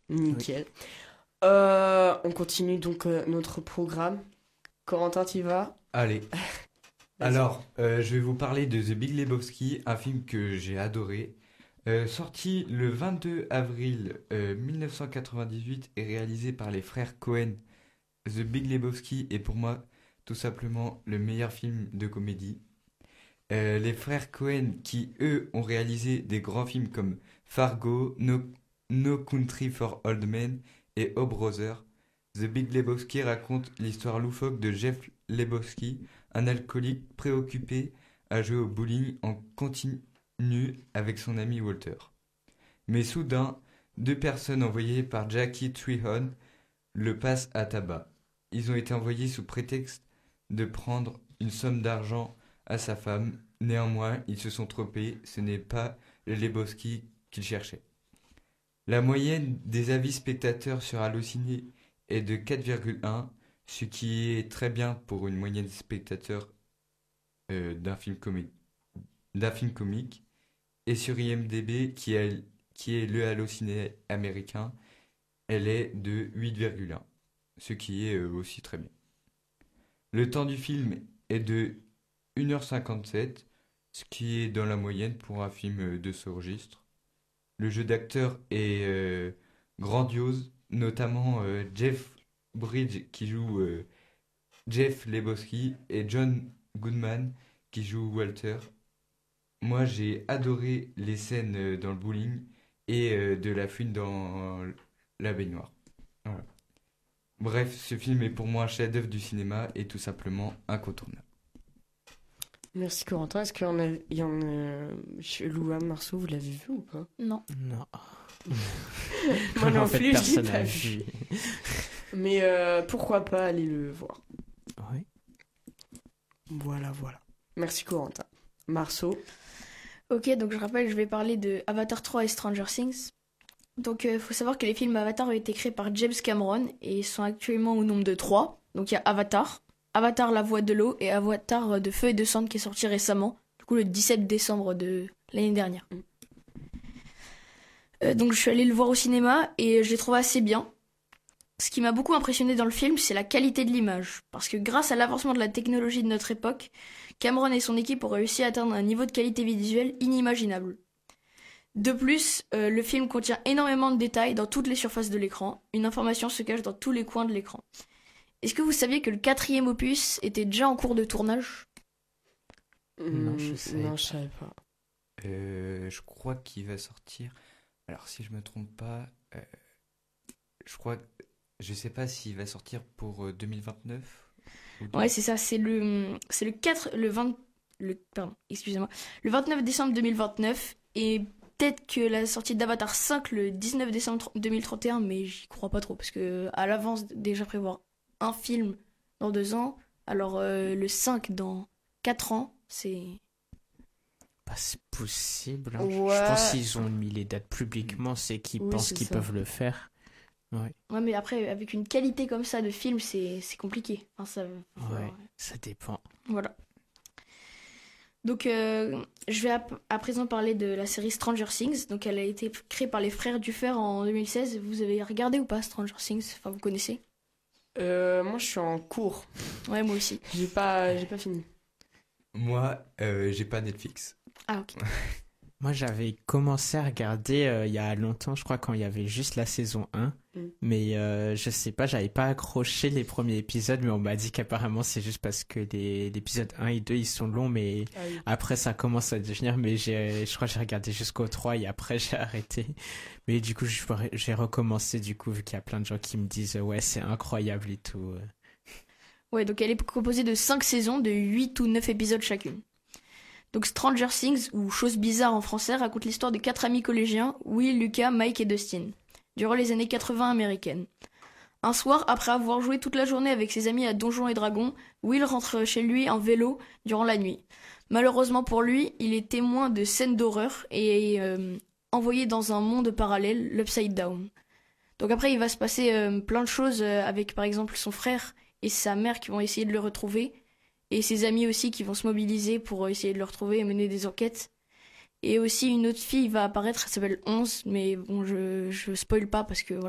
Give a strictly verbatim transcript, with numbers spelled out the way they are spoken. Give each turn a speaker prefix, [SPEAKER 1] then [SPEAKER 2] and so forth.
[SPEAKER 1] Nickel. Euh, on continue donc euh, notre programme. Corentin, t'y vas?
[SPEAKER 2] Allez,
[SPEAKER 1] Vas-y.
[SPEAKER 2] alors, euh, je vais vous parler de The Big Lebowski, un film que j'ai adoré. Euh, sorti le vingt-deux avril euh, mille neuf cent quatre-vingt-dix-huit et réalisé par les frères Coen, The Big Lebowski est pour moi tout simplement le meilleur film de comédie. Euh, les frères Coen qui, eux, ont réalisé des grands films comme Fargo, No, No Country for Old Men et Oh Brother. The Big Lebowski raconte l'histoire loufoque de Jeff Lebowski, un alcoolique préoccupé à jouer au bowling en continu avec son ami Walter. Mais soudain, deux personnes envoyées par Jackie Treherne le passent à tabac. Ils ont été envoyés sous prétexte de prendre une somme d'argent à sa femme. Néanmoins, ils se sont trompés, ce n'est pas le Lebowski qu'ils cherchaient. La moyenne des avis spectateurs sur Allociné est de quatre virgule un, ce qui est très bien pour une moyenne de spectateurs euh, d'un film comé- d'un film comique. Et sur I M D B, qui est, qui est le Allociné américain, elle est de huit virgule un, ce qui est euh, aussi très bien. Le temps du film est de une heure cinquante-sept, ce qui est dans la moyenne pour un film euh, de ce registre. Le jeu d'acteur est euh, grandiose, notamment euh, Jeff Bridges qui joue euh, Jeff Lebowski et John Goodman qui joue Walter. Moi, j'ai adoré les scènes euh, dans le bowling et euh, de la fuite dans la baignoire. Voilà. Bref, ce film est pour moi un chef-d'œuvre du cinéma et tout simplement incontournable.
[SPEAKER 1] Merci Corentin. Est-ce qu'il y en a, il y en a chez Louane Marceau, vous l'avez vu ou pas?
[SPEAKER 3] Non.
[SPEAKER 4] Non.
[SPEAKER 1] Moi non
[SPEAKER 4] En fait,
[SPEAKER 1] plus, je l'ai
[SPEAKER 4] personne
[SPEAKER 1] pas
[SPEAKER 4] n'a
[SPEAKER 1] vu.
[SPEAKER 4] vu.
[SPEAKER 1] Mais euh, pourquoi pas aller le voir?
[SPEAKER 4] Oui.
[SPEAKER 1] Voilà, voilà. Merci Corentin. Marceau.
[SPEAKER 3] Ok, donc je rappelle, je vais parler de Avatar trois et Stranger Things. Donc il faut savoir que les films Avatar ont été créés par James Cameron et sont actuellement au nombre de trois. Donc il y a Avatar, Avatar la voix de l'eau et Avatar de feu et de cendre qui est sorti récemment, du coup le dix-sept décembre de l'année dernière. Euh, donc je suis allée le voir au cinéma et je l'ai trouvé assez bien. Ce qui m'a beaucoup impressionné dans le film, c'est la qualité de l'image. Parce que grâce à l'avancement de la technologie de notre époque, Cameron et son équipe ont réussi à atteindre un niveau de qualité visuelle inimaginable. De plus, euh, le film contient énormément de détails dans toutes les surfaces de l'écran. Une information se cache dans tous les coins de l'écran. Est-ce que vous saviez que le quatrième opus était déjà en cours de tournage ?
[SPEAKER 4] Non, je
[SPEAKER 1] Hmm,
[SPEAKER 4] savais
[SPEAKER 1] non,
[SPEAKER 4] pas.
[SPEAKER 1] je savais pas.
[SPEAKER 2] Euh, je crois qu'il va sortir. Alors, si je me trompe pas, euh, je crois, je sais pas s'il va sortir pour euh, deux mille vingt-neuf. ou deux-
[SPEAKER 3] Ouais, c'est ça, c'est le, c'est le quatre, le vingt, le, pardon, excusez-moi, le vingt-neuf décembre deux mille vingt-neuf, et peut-être que la sortie d'Avatar cinq le dix-neuf décembre deux mille trente et un, mais j'y crois pas trop, parce que à l'avance, déjà prévoir un film dans deux ans, alors euh, le cinq dans quatre ans, c'est...
[SPEAKER 4] Bah, c'est possible. hein. Je-
[SPEAKER 1] Ouais.
[SPEAKER 4] Je pense qu'ils ont mis les dates publiquement, c'est qu'ils
[SPEAKER 1] Oui,
[SPEAKER 4] pensent
[SPEAKER 1] c'est
[SPEAKER 4] qu'ils
[SPEAKER 1] ça.
[SPEAKER 4] peuvent le faire. Ouais,
[SPEAKER 3] Ouais, mais après, avec une qualité comme ça de film, c'est, c'est compliqué. Enfin, ça, faut-
[SPEAKER 4] ouais, ça dépend.
[SPEAKER 3] Voilà. Donc, euh, je vais à, à présent parler de la série Stranger Things. Donc, elle a été créée par les frères Duffer en deux mille seize. Vous avez regardé ou pas Stranger Things ? Enfin, vous connaissez ?
[SPEAKER 1] Euh, moi, je suis en cours.
[SPEAKER 3] Ouais, moi aussi.
[SPEAKER 1] J'ai pas, j'ai pas fini.
[SPEAKER 2] Moi, euh, j'ai pas Netflix.
[SPEAKER 3] Ah, ok.
[SPEAKER 4] Moi, j'avais commencé à regarder euh, il y a longtemps, je crois, quand il y avait juste la saison un.
[SPEAKER 1] Mm.
[SPEAKER 4] Mais euh, je sais pas, j'avais pas accroché les premiers épisodes, mais on m'a dit qu'apparemment c'est juste parce que les l'épisode un et deux ils sont longs, mais
[SPEAKER 1] Ah oui.
[SPEAKER 4] après ça commence à devenir. Mais j'ai, je crois que j'ai regardé jusqu'au trois et après j'ai arrêté. Mais du coup, je- j'ai recommencé du coup, vu qu'il y a plein de gens qui me disent euh, ouais, c'est incroyable et tout. euh.
[SPEAKER 3] Ouais, donc elle est composée de cinq saisons de huit ou neuf épisodes chacune. Donc Stranger Things, ou Choses bizarres en français, raconte l'histoire de quatre amis collégiens, Will, Lucas, Mike et Dustin, durant les années quatre-vingts américaines. Un soir, après avoir joué toute la journée avec ses amis à Donjons et Dragons, Will rentre chez lui en vélo durant la nuit. Malheureusement pour lui, il est témoin de scènes d'horreur et est euh, envoyé dans un monde parallèle, l'Upside Down. Donc après, il va se passer euh, plein de choses euh, avec par exemple son frère et sa mère qui vont essayer de le retrouver, et ses amis aussi qui vont se mobiliser pour essayer de le retrouver et mener des enquêtes. Et aussi une autre fille va apparaître, elle s'appelle onze, mais bon, je, je spoil pas parce que voilà.